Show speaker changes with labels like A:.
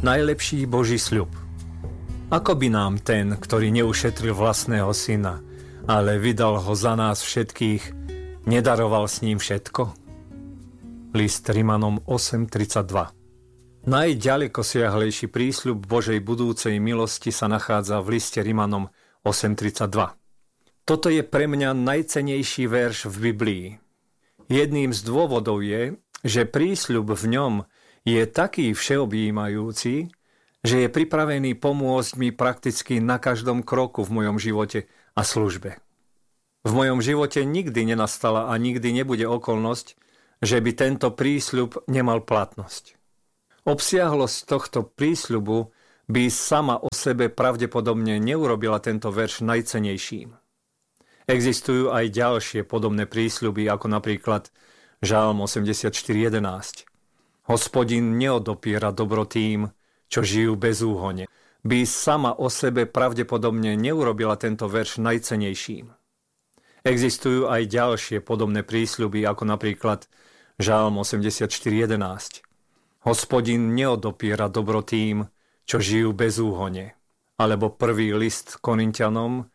A: Najlepší Boží sľub. Ako by nám ten, ktorý neušetril vlastného syna, ale vydal ho za nás všetkých, nedaroval s ním všetko? List Rimanom 8.32. Najďalekosiahlejší prísľub Božej budúcej milosti sa nachádza v liste Rimanom 8.32. Toto je pre mňa najcennejší verš v Biblii. Jedným z dôvodov je, že prísľub v ňom je taký všeobjímajúci, že je pripravený pomôcť mi prakticky na každom kroku v mojom živote a službe. V mojom živote nikdy nenastala a nikdy nebude okolnosť, že by tento prísľub nemal platnosť. Obsiahlosť tohto prísľubu by sama o sebe pravdepodobne neurobila tento verš najcennejším. Existujú aj ďalšie podobné prísľuby, ako napríklad Žalm 84.11. Hospodin neodopiera dobro tým, čo žijú bezúhonne. By sama o sebe pravdepodobne neurobila tento verš najcennejším. Existujú aj ďalšie podobné prísľuby, ako napríklad Žalm 84.11. Hospodin neodopiera dobro tým, čo žijú bezúhonne. Alebo prvý list Korinťanom,